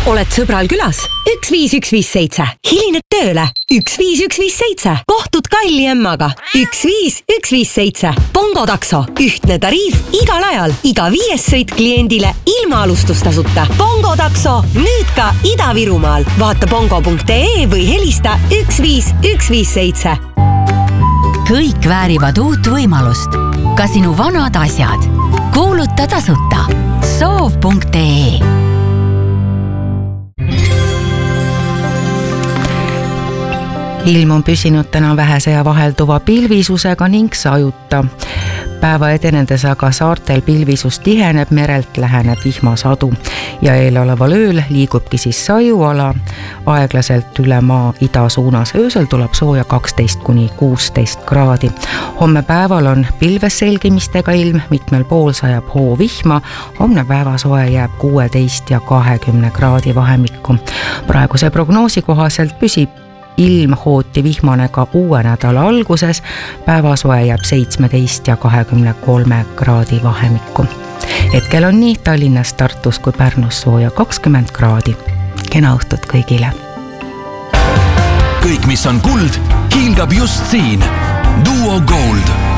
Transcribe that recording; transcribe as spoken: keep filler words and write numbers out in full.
Oled sõbral külas? üks viis üks viis seitse. Hilined tööle? üks viis üks viis seitse. Kohtud kalli emmaga? üks viis üks viis seitse. Bongo takso. Ühtne tariif igal ajal. Iga viies sõit kliendile ilma alustustasuta. Bongo takso. Nüüd ka Ida-Virumaal. Vaata bongo punkt ee või helista üks viis üks viis seitse. Kõik väärivad uut võimalust. Ka sinu vanad asjad. Kuuluta tasuta. soov punkt ee. Ilm on püsinud täna vähese ja vahelduva pilvisusega ning sajuta. Päeva edenedes aga saartel pilvisus tiheneb, merelt läheneb vihmasadu ja eeloleval ööl liigubki siis sajuala aeglaselt üle maa ida suunas. Öösel tuleb sooja kaksteist kuni kuusteist kraadi. Homme päeval on pilves selgimistega ilm, mitmel pool sajab hoo vihma. Homne päevasoe jääb kuueteist ja kahekümne kraadi vahemikku. Praeguse prognoosi kohaselt püsib ilm hooti vihmane ka uue nädala alguses, päevasoe jääb seitsmeteist ja kahekümne kolme kraadi vahemikku. Hetkel on nii Tallinnas, Tartus kui Pärnus sooja kakskümmend kraadi. Kena õhtut kõigile! Kõik, mis on kuld, hiilgab just siin. Duo Gold.